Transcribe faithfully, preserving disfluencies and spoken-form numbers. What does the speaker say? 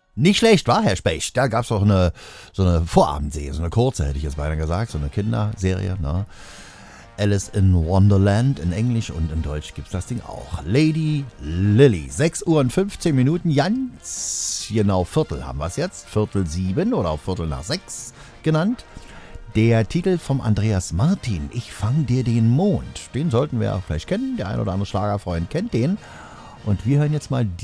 Nicht schlecht, war Herr Specht. Da gab es auch eine, so eine Vorabendserie, so eine kurze, hätte ich jetzt beinahe gesagt, so eine Kinderserie. Ne? Alice in Wonderland in Englisch und in Deutsch gibt es das Ding auch. Lady Lily, sechs Uhr und fünfzehn Minuten, ganz genau Viertel haben wir es jetzt. Viertel sieben oder auch Viertel nach sechs genannt. Der Titel vom Andreas Martin, Ich fang dir den Mond. Den sollten wir vielleicht kennen, der ein oder andere Schlagerfreund kennt den. Und wir hören jetzt mal